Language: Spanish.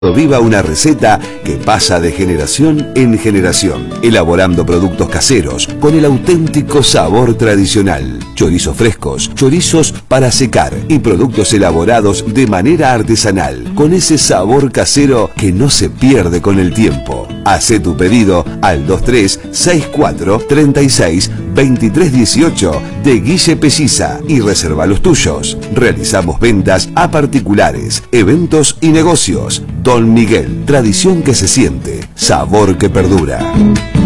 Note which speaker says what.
Speaker 1: Viva una receta que pasa de generación en generación, elaborando productos caseros con el auténtico sabor tradicional. Chorizos frescos, chorizos para secar y productos elaborados de manera artesanal, con ese sabor casero que no se pierde con el tiempo. Hacé tu pedido al 2364 36 23 18 de Guille Pelliza y reserva los tuyos. Realizamos ventas a particulares, eventos y negocios. Don Miguel, tradición que se siente, sabor que perdura.